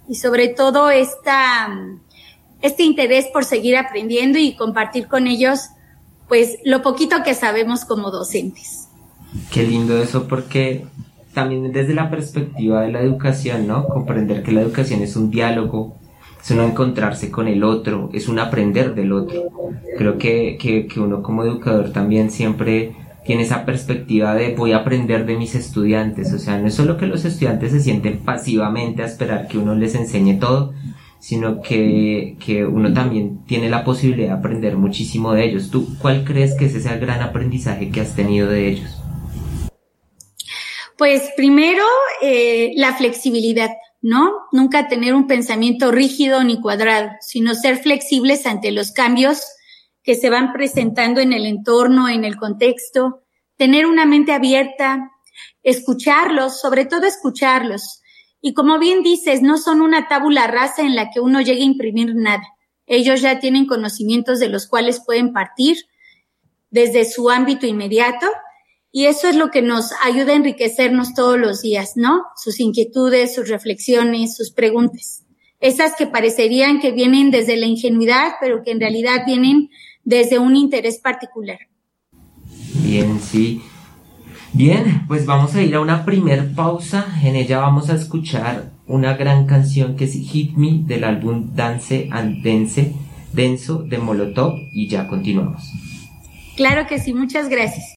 y sobre todo este interés por seguir aprendiendo y compartir con ellos pues lo poquito que sabemos como docentes. Qué lindo eso, porque también desde la perspectiva de la educación, ¿no? Comprender que la educación es un diálogo, es un encontrarse con el otro, es un aprender del otro. Creo que uno como educador también siempre tiene esa perspectiva de voy a aprender de mis estudiantes. O sea, no es solo que los estudiantes se sienten pasivamente a esperar que uno les enseñe todo, sino que uno también tiene la posibilidad de aprender muchísimo de ellos. ¿Tú cuál crees que es ese gran aprendizaje que has tenido de ellos? Pues primero, la flexibilidad, ¿no? Nunca tener un pensamiento rígido ni cuadrado, sino ser flexibles ante los cambios que se van presentando en el entorno, en el contexto, tener una mente abierta, escucharlos, sobre todo escucharlos. Y como bien dices, no son una tabula rasa en la que uno llegue a imprimir nada. Ellos ya tienen conocimientos de los cuales pueden partir desde su ámbito inmediato, y eso es lo que nos ayuda a enriquecernos todos los días, ¿no? Sus inquietudes, sus reflexiones, sus preguntas. Esas que parecerían que vienen desde la ingenuidad, pero que en realidad vienen desde un interés particular. Bien, sí. Bien, pues vamos a ir a una primer pausa. En ella vamos a escuchar una gran canción que es Hit Me del álbum Dance and Denso de Molotov, y ya continuamos. Claro que sí, muchas gracias.